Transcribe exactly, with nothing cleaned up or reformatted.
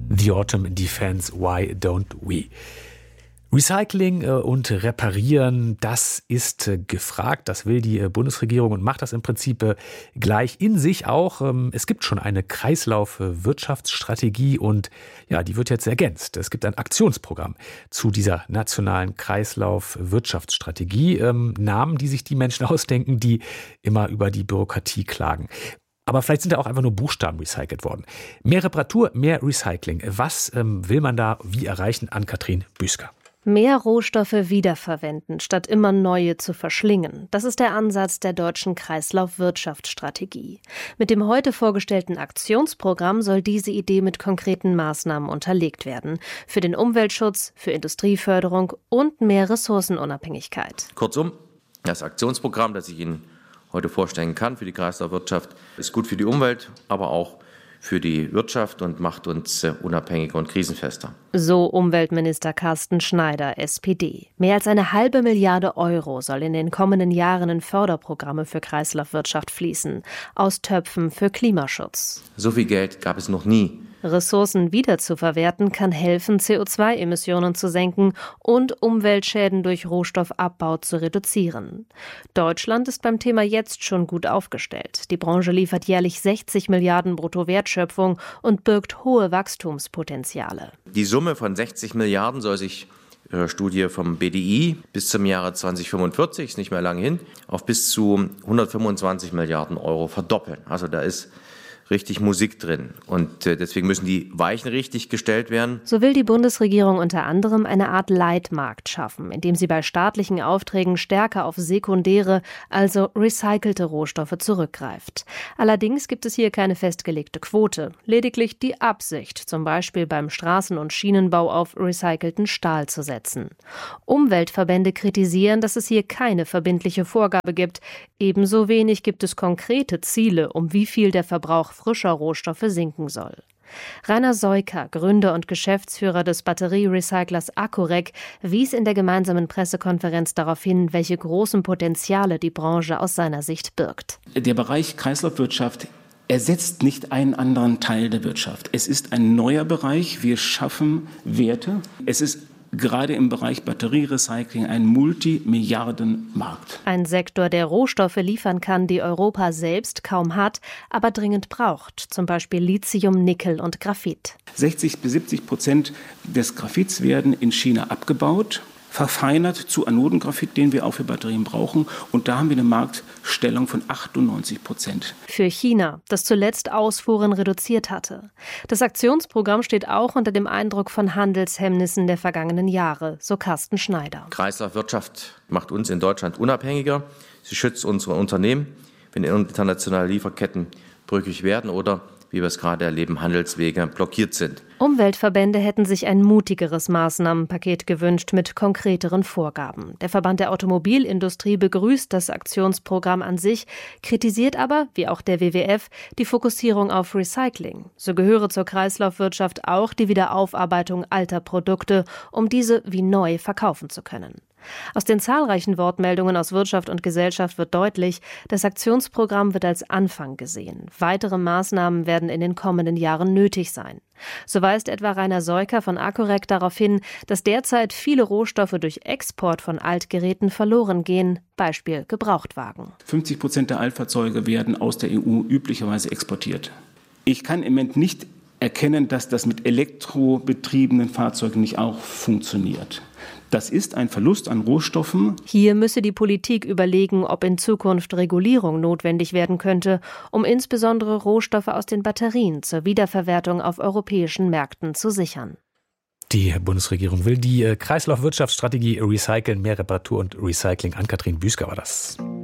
The Autumn Defense, Why Don't We? Recycling und Reparieren, das ist gefragt, das will die Bundesregierung und macht das im Prinzip gleich in sich auch. Es gibt schon eine Kreislaufwirtschaftsstrategie und ja, die wird jetzt ergänzt. Es gibt ein Aktionsprogramm zu dieser nationalen Kreislaufwirtschaftsstrategie, Namen, die sich die Menschen ausdenken, die immer über die Bürokratie klagen. Aber vielleicht sind da auch einfach nur Buchstaben recycelt worden. Mehr Reparatur, mehr Recycling. Was ähm, will man da wie erreichen? Ann-Kathrin Büsker. Mehr Rohstoffe wiederverwenden, statt immer neue zu verschlingen. Das ist der Ansatz der deutschen Kreislaufwirtschaftsstrategie. Mit dem heute vorgestellten Aktionsprogramm soll diese Idee mit konkreten Maßnahmen unterlegt werden. Für den Umweltschutz, für Industrieförderung und mehr Ressourcenunabhängigkeit. Kurzum, das Aktionsprogramm, das ich Ihnen heute vorstellen kann für die Kreislaufwirtschaft, ist gut für die Umwelt, aber auch für die Wirtschaft und macht uns unabhängiger und krisenfester. So Umweltminister Carsten Schneider, S P D. Mehr als eine halbe Milliarde Euro soll in den kommenden Jahren in Förderprogramme für Kreislaufwirtschaft fließen, aus Töpfen für Klimaschutz. So viel Geld gab es noch nie. Ressourcen wiederzuverwerten kann helfen, C O zwei Emissionen zu senken und Umweltschäden durch Rohstoffabbau zu reduzieren. Deutschland ist beim Thema jetzt schon gut aufgestellt. Die Branche liefert jährlich sechzig Milliarden Bruttowertschöpfung und birgt hohe Wachstumspotenziale. Die Summe von sechzig Milliarden soll sich äh, Studie vom B D I bis zum Jahre zweitausendfünfundvierzig, ist nicht mehr lange hin, auf bis zu hundertfünfundzwanzig Milliarden Euro verdoppeln. Also da ist richtig Musik drin. Und deswegen müssen die Weichen richtig gestellt werden. So will die Bundesregierung unter anderem eine Art Leitmarkt schaffen, indem sie bei staatlichen Aufträgen stärker auf sekundäre, also recycelte Rohstoffe zurückgreift. Allerdings gibt es hier keine festgelegte Quote, lediglich die Absicht, zum Beispiel beim Straßen- und Schienenbau auf recycelten Stahl zu setzen. Umweltverbände kritisieren, dass es hier keine verbindliche Vorgabe gibt. Ebenso wenig gibt es konkrete Ziele, um wie viel der Verbrauch frischer Rohstoffe sinken soll. Rainer Seuker, Gründer und Geschäftsführer des Batterierecyclers Acurec, wies in der gemeinsamen Pressekonferenz darauf hin, welche großen Potenziale die Branche aus seiner Sicht birgt. Der Bereich Kreislaufwirtschaft ersetzt nicht einen anderen Teil der Wirtschaft. Es ist ein neuer Bereich. Wir schaffen Werte. Es ist gerade im Bereich Batterierecycling ein Multimilliardenmarkt. Ein Sektor, der Rohstoffe liefern kann, die Europa selbst kaum hat, aber dringend braucht. Zum Beispiel Lithium, Nickel und Graphit. sechzig bis siebzig Prozent des Graphits werden in China abgebaut, verfeinert zu Anodengraphit, den wir auch für Batterien brauchen. Und da haben wir eine Marktstellung von achtundneunzig Prozent. Für China, das zuletzt Ausfuhren reduziert hatte. Das Aktionsprogramm steht auch unter dem Eindruck von Handelshemmnissen der vergangenen Jahre, so Carsten Schneider. Kreislaufwirtschaft macht uns in Deutschland unabhängiger. Sie schützt unsere Unternehmen, wenn internationale Lieferketten brüchig werden oder, wie wir es gerade erleben, Handelswege blockiert sind. Umweltverbände hätten sich ein mutigeres Maßnahmenpaket gewünscht mit konkreteren Vorgaben. Der Verband der Automobilindustrie begrüßt das Aktionsprogramm an sich, kritisiert aber, wie auch der W W F, die Fokussierung auf Recycling. So gehöre zur Kreislaufwirtschaft auch die Wiederaufarbeitung alter Produkte, um diese wie neu verkaufen zu können. Aus den zahlreichen Wortmeldungen aus Wirtschaft und Gesellschaft wird deutlich, das Aktionsprogramm wird als Anfang gesehen. Weitere Maßnahmen werden in den kommenden Jahren nötig sein. So weist etwa Rainer Seuker von Acurec darauf hin, dass derzeit viele Rohstoffe durch Export von Altgeräten verloren gehen, Beispiel Gebrauchtwagen. fünfzig Prozent der Altfahrzeuge werden aus der E U üblicherweise exportiert. Ich kann im Moment nicht erkennen, dass das mit elektrobetriebenen Fahrzeugen nicht auch funktioniert. Das ist ein Verlust an Rohstoffen. Hier müsse die Politik überlegen, ob in Zukunft Regulierung notwendig werden könnte, um insbesondere Rohstoffe aus den Batterien zur Wiederverwertung auf europäischen Märkten zu sichern. Die Bundesregierung will die Kreislaufwirtschaftsstrategie recyceln, mehr Reparatur und Recycling. Ann-Kathrin Büsker war das.